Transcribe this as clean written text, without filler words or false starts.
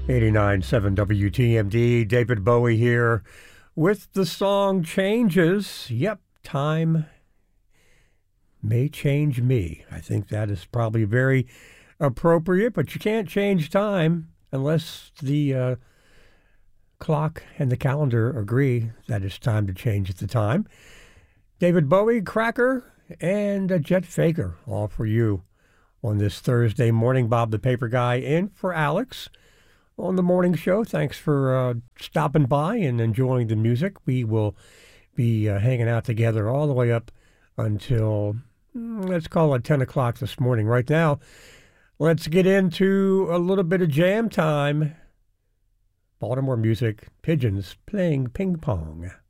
89.7 WTMD, David Bowie here with the song Changes. Yep, time may change me. I think that is probably very appropriate, but you can't change time unless the clock and the calendar agree that it's time to change the time. David Bowie, Cracker, and Jet Faker, all for you on this Thursday morning. Bob the Paper Guy in for Alex on the morning show. Thanks for stopping by and enjoying the music. We will be hanging out together all the way up until, let's call it 10 o'clock this morning. Right now, let's get into a little bit of jam time. Baltimore music, Pigeons playing ping pong.